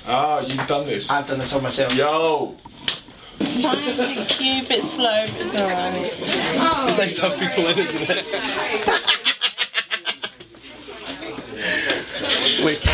Ah, you've done this. I've done this on myself. Yo! Thank you, a bit slow, but it's alright. It's nice to have people in, isn't it?